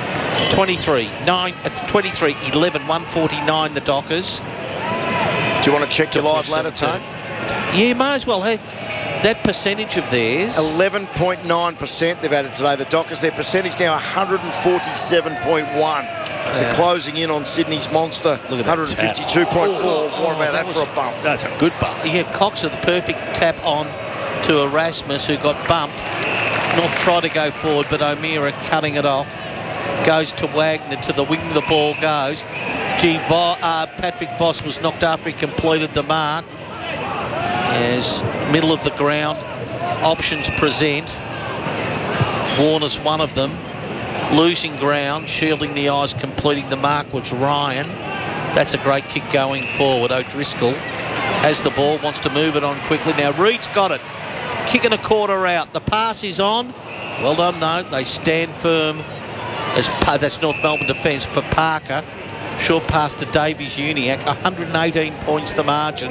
11, 149 the Dockers. Do you want to check your live ladder, Tone? Yeah, may as well. Hey, that percentage of theirs. 11.9% they've added today. The Dockers, their percentage now 147.1. So closing in on Sydney's monster, 152.4. What about that for a bump? That's a good bump. Yeah, Cox with the perfect tap on to Erasmus, who got bumped. North tried to go forward, but O'Meara cutting it off. Goes to Wagner, to the wing the ball goes. Patrick Voss was knocked after he completed the mark. As middle of the ground, options present. Warner's one of them. Losing ground, shielding the eyes, completing the mark was Ryan. That's a great kick going forward. O'Driscoll has the ball, wants to move it on quickly. Now Reed's got it. Kicking a quarter out. The pass is on. Well done though. They stand firm. That's North Melbourne defence for Parker. Short pass to Davies-Uniacke. 118 points the margin.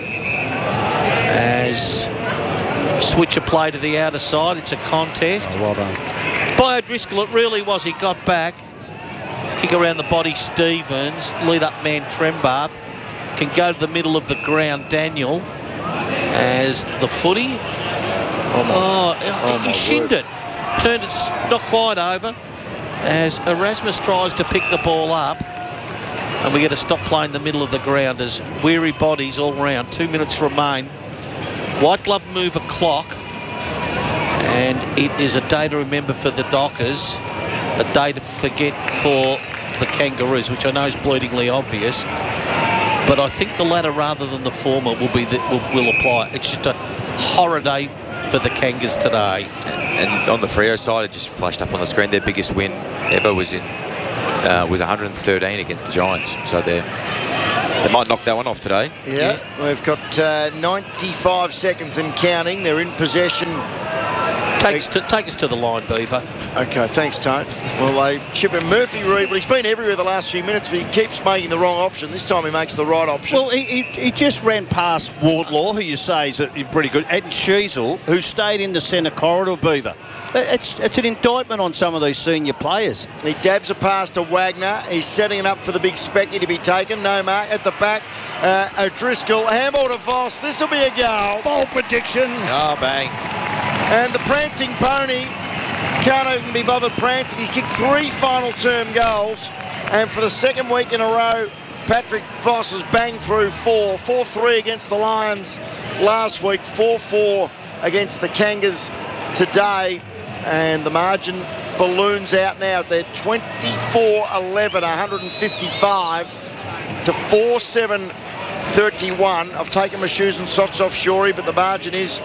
As switcher play to the outer side. It's a contest. Oh, well done. By O'Driscoll, it really was. He got back. Kick around the body, Stevens. Lead up man, Trembath. Can go to the middle of the ground, Daniel. As the footy. He shinned it. Turned it not quite over. As Erasmus tries to pick the ball up. And we get to stop playing the middle of the ground as weary bodies all round. 2 minutes remain. White glove move a clock. And it is a day to remember for the Dockers. A day to forget for the Kangaroos, which I know is bleedingly obvious. But I think the latter rather than the former will apply. It's just a horror day for the Kangas today. And on the Freo side, it just flashed up on the screen. Their biggest win ever was in was 113 against the Giants. So they might knock that one off today. Yeah, they've got 95 seconds and counting. They're in possession. Take us to the line, Beaver. Okay, thanks, Tone. Well, they chip in Murphy Reid, but he's been everywhere the last few minutes, but he keeps making the wrong option. This time he makes the right option. Well, he just ran past Wardlaw, who you say is pretty good, and Sheasel, who stayed in the centre corridor, Beaver. It's an indictment on some of these senior players. He dabs a pass to Wagner. He's setting it up for the big Specky to be taken. No mark at the back. O'Driscoll, handball to Voss. This will be a goal. Ball prediction. Oh, bang. And the prancing pony can't even be bothered prancing. He's kicked 3 final term goals. And for the second week in a row, Patrick Voss has banged through 4. 4-3 against the Lions last week. 4-4 against the Kangas today. And the margin balloons out now. They're 24-11, 155 to 4-7-31. I've taken my shoes and socks off Shorey, but the margin is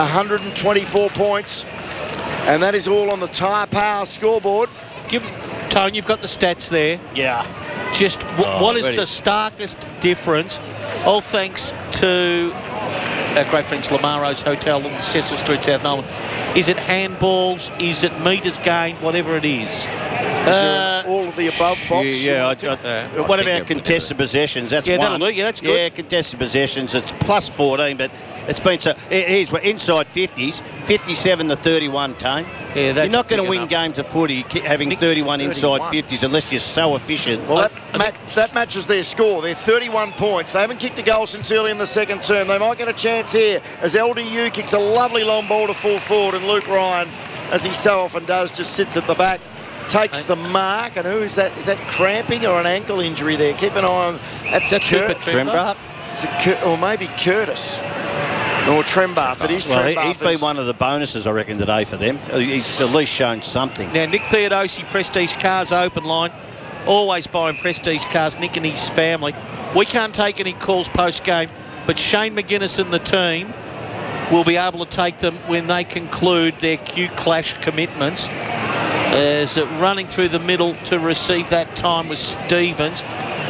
124 points. And that is all on the Tyre Power scoreboard. Tone, you've got the stats there. Yeah. Just what is the starkest difference? All thanks to our great friends Lamaro's Hotel on Cecil Street, South Melbourne. Is it handballs? Is it metres gained? Whatever it is. All of the above, Fox. What about contested possessions? That's one. That'll do. Yeah, that's good. Yeah, contested possessions. It's plus 14, but it's been so. Here's what inside 50s, 57 to 31, Tone. Yeah, that's you're not going to win enough. games of footy having 31 inside 50s unless you're so efficient. Well, that matches their score. They're 31 points. They haven't kicked a goal since early in the second term. They might get a chance here as LDU kicks a lovely long ball to full forward, and Luke Ryan, as he so often does, just sits at the back. Takes the mark, and who is that? Is that cramping or an ankle injury there? Keep an eye on. That's Trembath? Is it or maybe Curtis or Trembath. It is Trembath. He's been one of the bonuses, I reckon, today for them. He's at least shown something. Now, Nick Theodosi, Prestige Cars Open Line. Always buying Prestige Cars, Nick and his family. We can't take any calls post-game, but Shane McGuinness and the team will be able to take them when they conclude their Q Clash commitments. As running through the middle to receive that time was Stevens.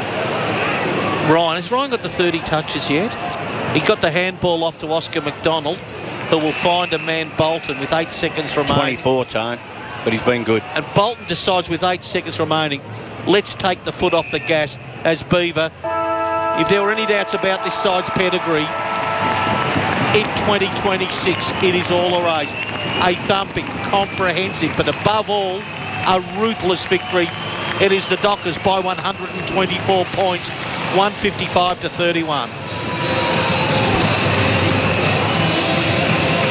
Ryan, has Ryan got the 30 touches yet? He got the handball off to Oscar McDonald, who will find a man, Bolton, with 8 seconds remaining. 24 time, but he's been good. And Bolton decides with 8 seconds remaining, let's take the foot off the gas as Beaver. If there were any doubts about this side's pedigree, in 2026, it is all erased. A thumping, comprehensive, but above all, a ruthless victory. It is the Dockers by 124 points, 155 to 31.